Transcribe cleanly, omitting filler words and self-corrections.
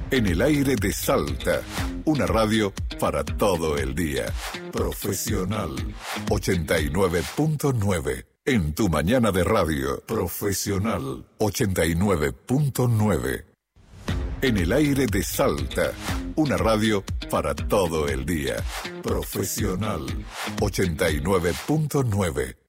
En el aire de Salta, una radio para todo el día. Profesional 89.9. En tu mañana de radio. Profesional 89.9. En el aire de Salta, una radio para todo el día. Profesional 89.9.